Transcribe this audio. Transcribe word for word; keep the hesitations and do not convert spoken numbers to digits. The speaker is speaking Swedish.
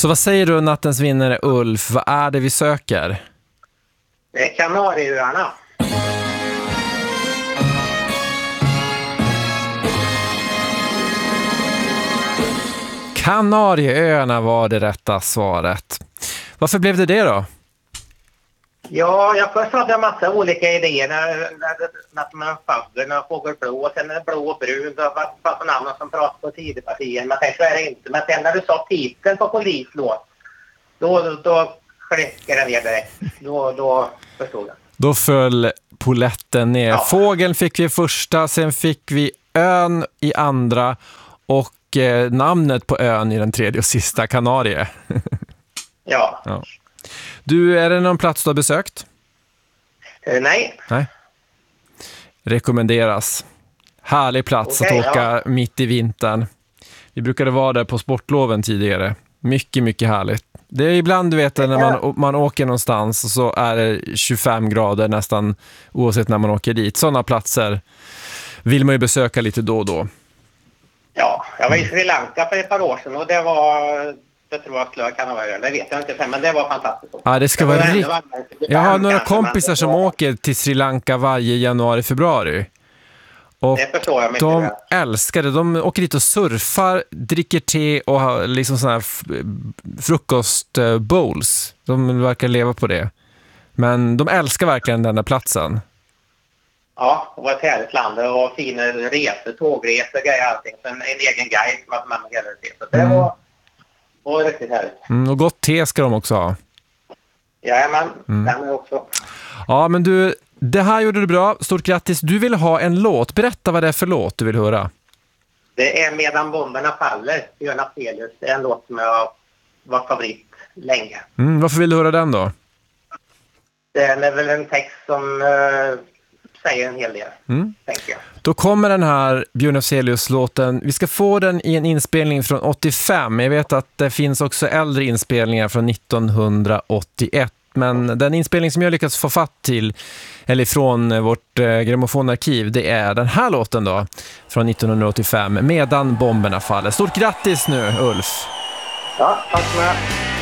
Så vad säger du, nattens vinnare Ulf? Vad är det vi söker? Det är Kanarieöarna. Kanarieöarna var det rätta svaret. Varför blev det det då? Ja, jag först hade en massa olika idéer när, när, när man faggar, när fågelblå, och sen är det blå och brun, och vad vad namn som pratar på tidepartier, men så är det inte. Men sen när du sa titeln på polislåt, då, då, då klickade den ner direkt. Då, då förstod jag. Då föll poletten ner. Ja. Fågeln fick vi första, sen fick vi ön i andra och eh, namnet på ön i den tredje och sista, Kanarie. Ja. Ja. Du, är det någon plats du har besökt? Eh, nej. Nej. Rekommenderas. Härlig plats Okej, att åka ja. mitt i vintern. Vi brukade vara där på sportloven tidigare. Mycket, mycket härligt. Det är ibland, du vet, när man, man åker någonstans och så är det tjugofem grader nästan oavsett när man åker dit. Sådana platser vill man ju besöka lite då och då. Ja, jag var i Sri Lanka för ett par år sedan och det var, det tror jag skulle kunna vara, det vet jag inte, men det var fantastiskt. Ja, det ska det vara var riktigt. Jag har några kanske, kompisar som var... åker till Sri Lanka varje januari, februari. Och det förstår jag mycket de väl. älskar det. De åker dit och surfar, dricker te och har liksom såna här frukostbowls. De verkar leva på det. Men de älskar verkligen den där platsen. Ja, det var ett härligt land och fina resor, tågresor, grejer, allting. Sen en egen guide som hade med mig hela tiden. Så det Mm. var, var riktigt härligt. Mm, och gott te ska de också ha. Jajamän, Mm. den är också. Ja, men du, det här gjorde du bra. Stort grattis. Du vill ha en låt. Berätta vad det är för låt du vill höra. Det är Medan bomberna faller, Björn Afzelius. Det är en låt som jag var favorit länge. Mm, varför vill du höra den då? Den är väl en text som uh, säger en hel del, Mm. tänker jag. Då kommer den här Björn Afzelius-låten. Vi ska få den i en inspelning från åttiofem. Jag vet att det finns också äldre inspelningar från nittonhundraåttioett. Men den inspelning som jag lyckats få fatt till, eller från vårt eh, grammofonarkiv, det är den här låten då, från nittonhundraåttiofem, Medan bomberna faller. Stort grattis nu, Ulf! Ja, tack så mycket.